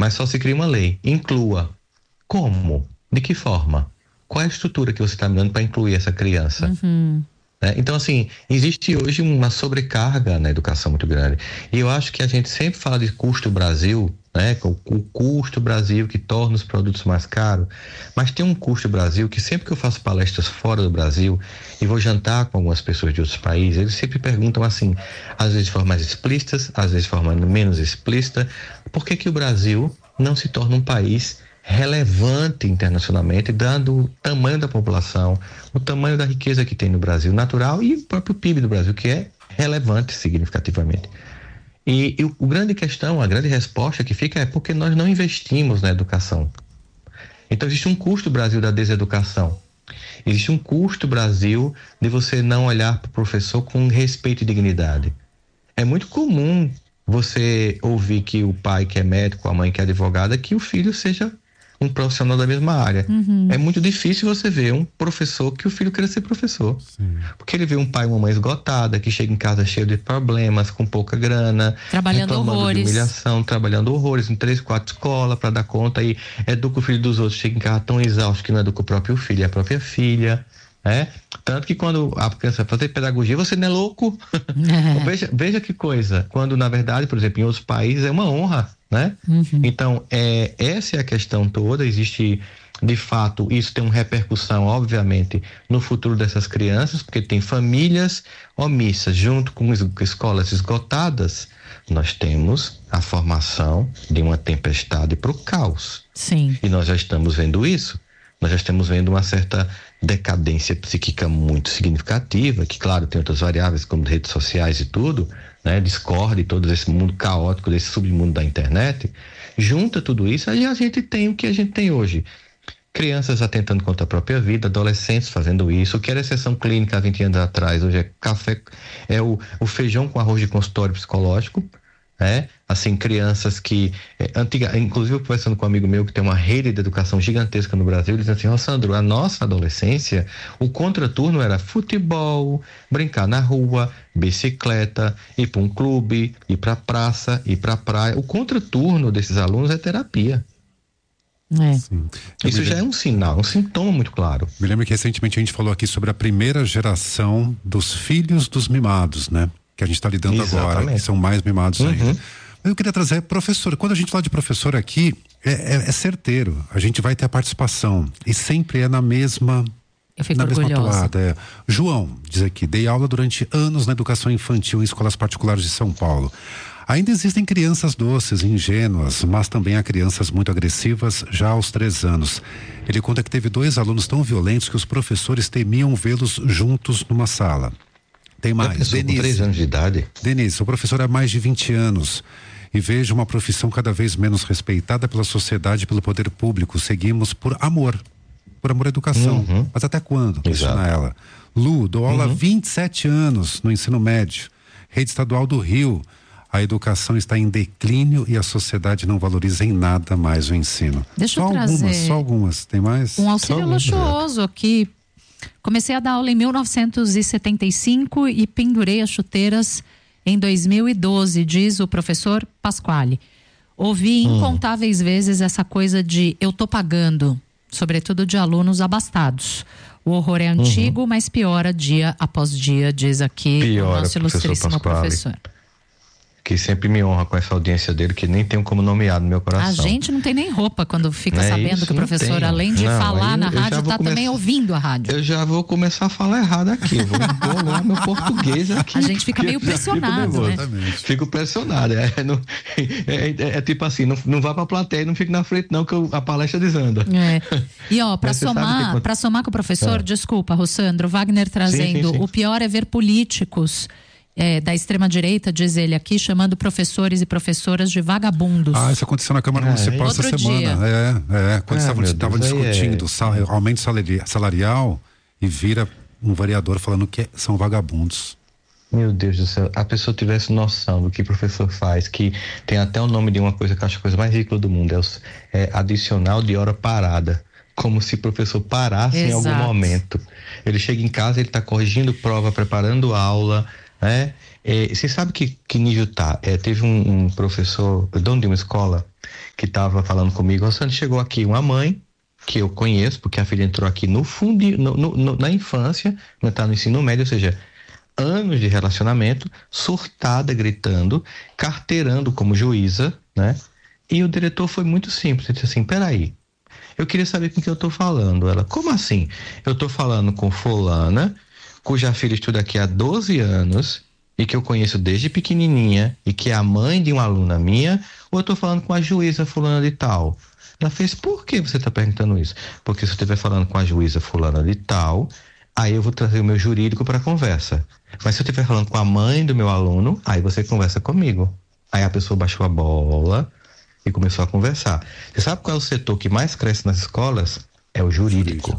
mas só se cria uma lei. Inclua. Como? De que forma? Qual é a estrutura que você está me dando para incluir essa criança? Então, assim, existe hoje uma sobrecarga na educação muito grande. E eu acho que a gente sempre fala de custo Brasil, né? O custo Brasil que torna os produtos mais caros. Mas tem um custo Brasil que sempre que eu faço palestras fora do Brasil e vou jantar com algumas pessoas de outros países, eles sempre perguntam assim, às vezes de forma mais explícita, às vezes de forma menos explícita, por que que o Brasil não se torna um país relevante internacionalmente, dando o tamanho da população, o tamanho da riqueza que tem no Brasil natural e o próprio PIB do Brasil, que é relevante significativamente. E a grande questão, a grande resposta que fica é porque nós não investimos na educação. Então existe um custo Brasil da deseducação. Existe um custo Brasil de você não olhar para o professor com respeito e dignidade. É muito comum você ouvir que o pai que é médico, a mãe que é advogada, que o filho seja um profissional da mesma área. É muito difícil você ver um professor que o filho queira ser professor. Sim. Porque ele vê um pai e uma mãe esgotada, que chega em casa cheio de problemas, com pouca grana, trabalhando horrores, de humilhação, trabalhando horrores em 3, 4 escolas para dar conta, e educa o filho dos outros, chega em casa tão exausto que não educa o próprio filho e a própria filha. Tanto que quando a criança vai fazer pedagogia, você não é louco? Veja que coisa, quando na verdade, por exemplo, em outros países é uma honra, né? Então, essa é a questão toda. Existe, de fato, isso tem uma repercussão, obviamente, no futuro dessas crianças, porque tem famílias omissas junto com escolas esgotadas. Nós temos a formação de uma tempestade para o caos. Sim. E nós já estamos vendo isso. Nós já estamos vendo uma certa decadência psíquica muito significativa, que claro, tem outras variáveis como redes sociais e tudo, né? Discord e todo esse mundo caótico, desse submundo da internet. Junta tudo isso, aí a gente tem o que a gente tem hoje. Crianças atentando contra a própria vida, adolescentes fazendo isso, o que era exceção clínica há 20 anos atrás, hoje é café, é o feijão com arroz de consultório psicológico. Assim, crianças que inclusive conversando com um amigo meu que tem uma rede de educação gigantesca no Brasil, ele diz assim: Sandro, a nossa adolescência, o contraturno era futebol, brincar na rua, bicicleta, ir para um clube, ir para praça, ir para praia. O contraturno desses alunos é terapia. Isso já é um sinal, um sintoma muito claro. Me lembro que recentemente a gente falou aqui sobre a primeira geração dos filhos dos mimados, né? Que a gente está lidando agora, que são mais mimados ainda. Eu queria trazer, professor, quando a gente fala de professor aqui, é certeiro, a gente vai ter a participação, e sempre é na mesma toada. João, diz aqui, dei aula durante anos na educação infantil em escolas particulares de São Paulo. Ainda existem crianças doces, ingênuas, mas também há crianças muito agressivas já aos 3 anos. Ele conta que teve 2 alunos tão violentos que os professores temiam vê-los juntos numa sala. Tem mais, Denise, com 3 anos de idade. Denise, sou professora há mais de 20 anos e vejo uma profissão cada vez menos respeitada pela sociedade e pelo poder público. Seguimos por amor à educação. Mas até quando? Questiona ela. Lu, dou aula há 27 anos no ensino médio, rede estadual do Rio. A educação está em declínio e a sociedade não valoriza em nada mais o ensino. Deixa eu trazer só algumas. Tem mais? Um auxílio luxuoso aqui. Comecei a dar aula em 1975 e pendurei as chuteiras em 2012, diz o professor Pasquale. Ouvi incontáveis vezes essa coisa de eu tô pagando, sobretudo de alunos abastados. O horror é antigo, mas piora dia após dia, diz aqui o nosso ilustríssimo professor. Que sempre me honra com essa audiência dele, que nem tenho como nomear no meu coração. A gente não tem nem roupa quando fica sabendo isso, que o professor, além de falar na rádio, está também ouvindo a rádio. Eu já vou começar a falar errado aqui, eu vou embolar meu português aqui. A gente fica meio pressionado, né? Fico pressionado, é tipo assim, não vá pra plateia e não fique na frente não, que a palestra desanda. E ó, pra somar com o professor, desculpa, Rossandro, Wagner trazendo, sim. O pior é ver políticos da extrema-direita, diz ele aqui, chamando professores e professoras de vagabundos. Isso aconteceu na Câmara Municipal essa semana. Quando estavam discutindo aumento salarial e vira um vereador falando que são vagabundos. Meu Deus do céu, a pessoa tivesse noção do que o professor faz, que tem até o nome de uma coisa que eu acho a coisa mais ridícula do mundo, é adicional de hora parada. Como se o professor parasse em algum momento. Ele chega em casa, ele está corrigindo prova, preparando aula, né? Você sabe que nível tá? Teve um professor, dono de uma escola, que estava falando comigo, Sandro, chegou aqui uma mãe, que eu conheço, porque a filha entrou aqui no fundo, na infância, não está no ensino médio, ou seja, anos de relacionamento, surtada, gritando, carteirando como juíza, né? E o diretor foi muito simples, ele disse assim, peraí, eu queria saber com quem eu tô falando. Ela, como assim? Eu tô falando com fulana, cuja filha estuda aqui há 12 anos e que eu conheço desde pequenininha e que é a mãe de uma aluna minha, ou eu tô falando com a juíza fulana de tal? Ela fez, por que você tá perguntando isso? Porque se eu estiver falando com a juíza fulana de tal, aí eu vou trazer o meu jurídico para conversa. Mas se eu estiver falando com a mãe do meu aluno, aí você conversa comigo. Aí a pessoa baixou a bola e começou a conversar. Você sabe qual é o setor que mais cresce nas escolas? É o jurídico.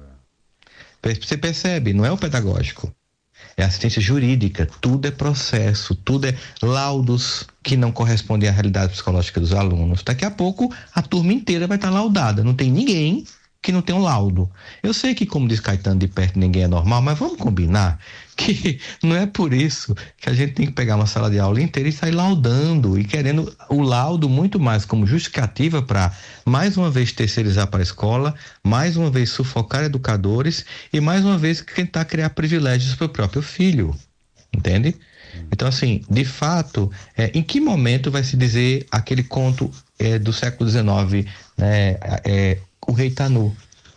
Você percebe, não é o pedagógico. É assistência jurídica, tudo é processo, tudo é laudos que não correspondem à realidade psicológica dos alunos. Daqui a pouco a turma inteira vai estar laudada, não tem ninguém que não tem um laudo. Eu sei que, como diz Caetano, de perto ninguém é normal, mas vamos combinar que não é por isso que a gente tem que pegar uma sala de aula inteira e sair laudando e querendo o laudo muito mais como justificativa para, mais uma vez, terceirizar para a escola, mais uma vez sufocar educadores e, mais uma vez, tentar criar privilégios para o próprio filho. Entende? Então, assim, de fato, em que momento vai se dizer aquele conto do século XIX, né, o Rei Tanu?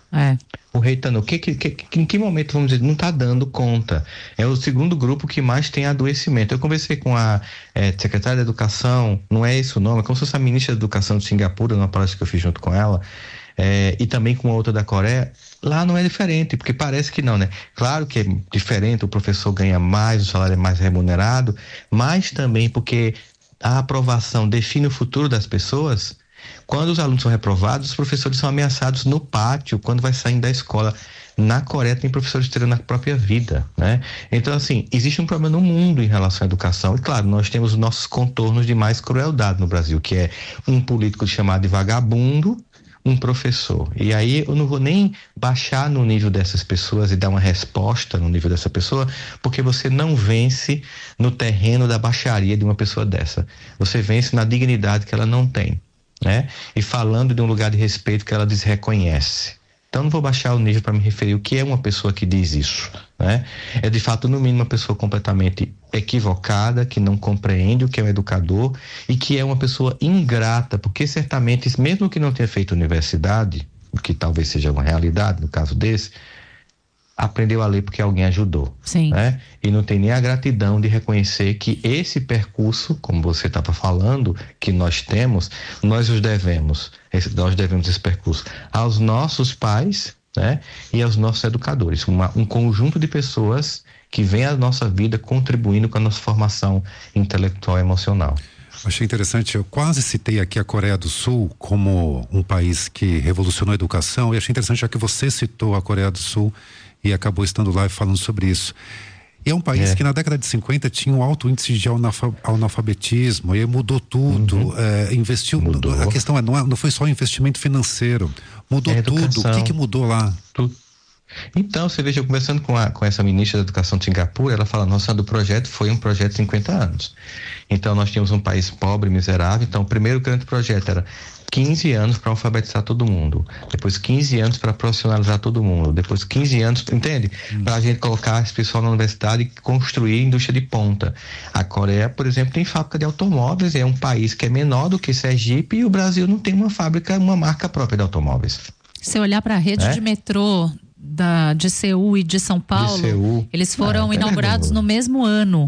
O Rei Tanu, em que momento, vamos dizer, não está dando conta? É o segundo grupo que mais tem adoecimento. Eu conversei com a secretária da Educação, não é esse o nome, é como se fosse a ministra da Educação de Singapura, numa palestra que eu fiz junto com ela, e também com outra da Coreia. Lá não é diferente, porque parece que não, né? Claro que é diferente, o professor ganha mais, o salário é mais remunerado, mas também porque a aprovação define o futuro das pessoas. Quando os alunos são reprovados, os professores são ameaçados no pátio, quando vai saindo da escola. Na Coreia tem professores tirando a própria vida, né? Então, assim, existe um problema no mundo em relação à educação. E, claro, nós temos os nossos contornos de mais crueldade no Brasil, que é um político chamado de vagabundo, um professor. E aí eu não vou nem baixar no nível dessas pessoas e dar uma resposta no nível dessa pessoa, porque você não vence no terreno da baixaria de uma pessoa dessa. Você vence na dignidade que ela não tem, né? E falando de um lugar de respeito que ela desreconhece. Então não vou baixar o nível para me referir o que é uma pessoa que diz isso, né? É de fato, no mínimo, uma pessoa completamente equivocada, que não compreende o que é um educador e que é uma pessoa ingrata, porque certamente, mesmo que não tenha feito universidade, o que talvez seja uma realidade no caso desse, aprendeu a ler porque alguém ajudou. Sim. Né? E não tem nem a gratidão de reconhecer que esse percurso, como você estava falando, que nós temos, nós devemos esse percurso aos nossos pais, né? E aos nossos educadores, um conjunto de pessoas que vem à nossa vida contribuindo com a nossa formação intelectual e emocional. Achei interessante, eu quase citei aqui a Coreia do Sul como um país que revolucionou a educação, e achei interessante já que você citou a Coreia do Sul e acabou estando lá e falando sobre isso. E é um país que na década de 50 tinha um alto índice de analfabetismo, e mudou tudo, investiu, mudou. A questão não foi só investimento financeiro, mudou tudo. O que mudou lá? Tudo. Então, você veja, eu conversando com essa ministra da Educação de Singapura, ela fala, nossa, do projeto foi um projeto de 50 anos. Então, nós tínhamos um país pobre, miserável. Então, o primeiro grande projeto era 15 anos para alfabetizar todo mundo, depois 15 anos para profissionalizar todo mundo, depois 15 anos, entende? Para a gente colocar esse pessoal na universidade e construir indústria de ponta. A Coreia, por exemplo, tem fábrica de automóveis, é um país que é menor do que Sergipe, e o Brasil não tem uma fábrica, uma marca própria de automóveis. Se olhar para a rede de metrô de Seul e de São Paulo, eles foram inaugurados no mesmo ano.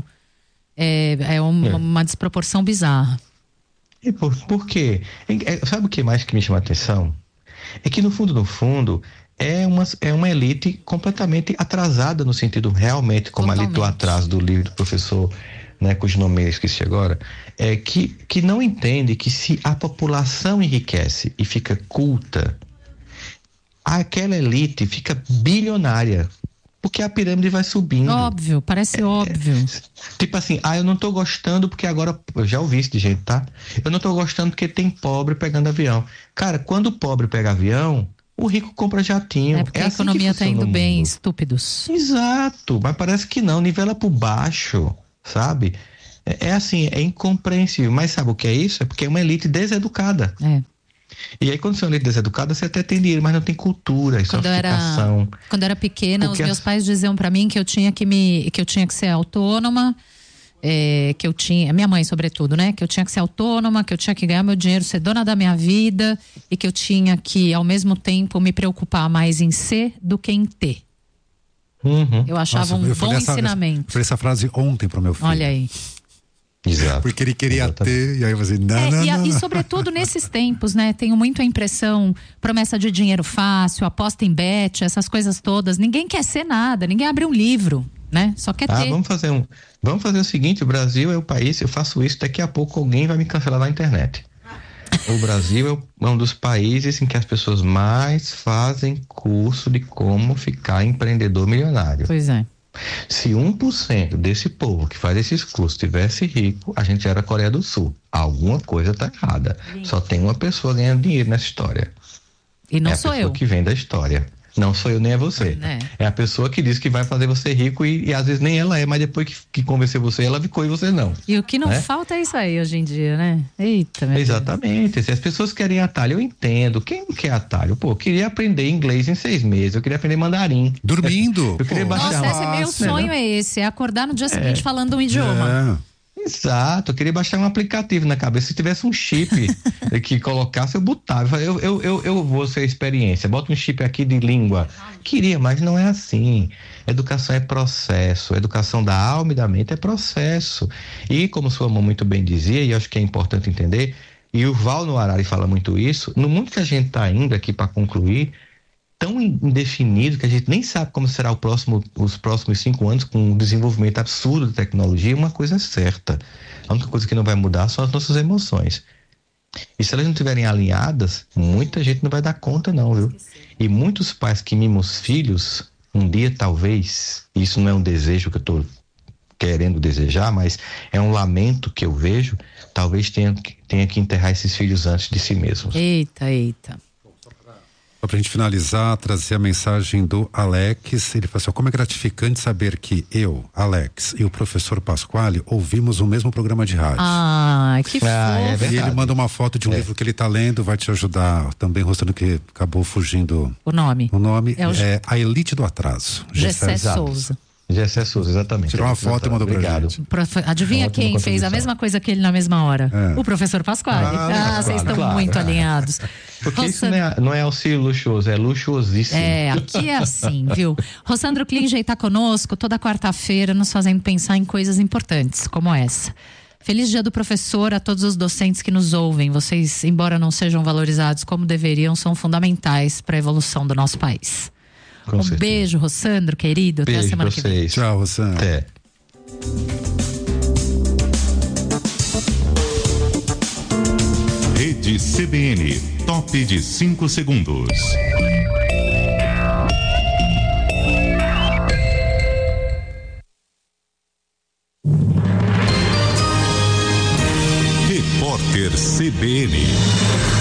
É uma desproporção bizarra. E por quê? Sabe o que mais que me chama a atenção? É que no fundo é uma elite completamente atrasada, no sentido realmente, como ali do atraso do livro do professor, né, cujo nome eu esqueci agora, que não entende que se a população enriquece e fica culta, aquela elite fica bilionária, porque a pirâmide vai subindo. Óbvio, parece óbvio. Tipo assim, eu não tô gostando porque agora, eu já ouvi isso de gente, tá? Eu não tô gostando porque tem pobre pegando avião. Cara, quando o pobre pega avião, o rico compra jatinho. Porque a economia tá indo bem, estúpidos. Exato, mas parece que não, nivela por baixo. sabe? É assim, é incompreensível. Mas sabe o que é isso? É porque é uma elite deseducada. E aí, quando você é uma elite deseducada, você até tem dinheiro, mas não tem cultura, sofisticação. Quando eu era pequena, os meus pais diziam pra mim que eu tinha que ser autônoma, minha mãe sobretudo, né? Que eu tinha que ser autônoma, que eu tinha que ganhar meu dinheiro, ser dona da minha vida e que eu tinha que, ao mesmo tempo, me preocupar mais em ser do que em ter. Eu achava um bom ensinamento. Eu falei essa frase ontem pro meu filho. Olha aí. Exato. Porque ele queria ter, e aí você não. E sobretudo nesses tempos, né? Tenho muito a impressão, promessa de dinheiro fácil, aposta em bet, essas coisas todas. Ninguém quer ser nada, ninguém abre um livro, né? Só quer ter. Vamos fazer o seguinte, o Brasil é o país, eu faço isso, daqui a pouco alguém vai me cancelar na internet. O Brasil é um dos países em que as pessoas mais fazem curso de como ficar empreendedor milionário. Pois é. Se 1% desse povo que faz esses cursos tivesse rico, a gente era a Coreia do Sul. Alguma coisa tá errada. Só tem uma pessoa ganhando dinheiro nessa história. E não sou eu. É a pessoa que vem da história. Não sou eu nem é você. É a pessoa que diz que vai fazer você rico e às vezes nem ela é, mas depois que convenceu você, ela ficou e você não. E o que não falta é isso aí hoje em dia, né? Eita, meu Exatamente. Deus. Se as pessoas querem atalho, eu entendo. Quem não quer atalho? Pô, eu queria aprender inglês em 6 meses, eu queria aprender mandarim. Dormindo. Eu queria baixar. Nossa, meu sonho é esse, é acordar no dia seguinte falando um idioma. Exato, eu queria baixar um aplicativo na cabeça. Se tivesse um chip que colocasse, eu botava. Eu vou ser a experiência. Bota um chip aqui de língua. Queria, mas não é assim. Educação é processo. Educação da alma e da mente é processo. E como sua mãe muito bem dizia, e eu acho que é importante entender, e o Val no Arari fala muito isso, no mundo que a gente está indo aqui para concluir, tão indefinido que a gente nem sabe como será os próximos 5 anos, com um desenvolvimento absurdo de tecnologia. Uma coisa é certa, a única coisa que não vai mudar são as nossas emoções, e se elas não estiverem alinhadas, muita gente não vai dar conta não, viu? E muitos pais que mimam os filhos, um dia talvez, isso não é um desejo que eu estou querendo desejar, mas é um lamento que eu vejo, talvez tenha que enterrar esses filhos antes de si mesmos. Eita. Só pra gente finalizar, trazer a mensagem do Alex. Ele falou assim: como é gratificante saber que eu, Alex, e o professor Pasquale ouvimos o mesmo programa de rádio. Que fofo. E ele manda uma foto de um livro que ele tá lendo, vai te ajudar também, mostrando que acabou fugindo o nome. O nome é A Elite do Atraso. Gessé Souza. Gessé Souza, exatamente. Tirou uma foto e mandou pra gente. Adivinha quem fez a mesma coisa que ele na mesma hora? O professor Pasquale. Vocês estão muito alinhados. Porque isso não é auxílio luxuoso, é luxuosíssimo. Aqui é assim, viu? Rossandro Klinger está conosco toda quarta-feira, nos fazendo pensar em coisas importantes, como essa. Feliz Dia do Professor a todos os docentes que nos ouvem. Vocês, embora não sejam valorizados como deveriam, são fundamentais para a evolução do nosso país. Com certeza. Beijo, Rossandro, querido. Até a semana que vem. Tchau, Rossandro. Até. Rede CBN, top de 5 segundos. Repórter CBN.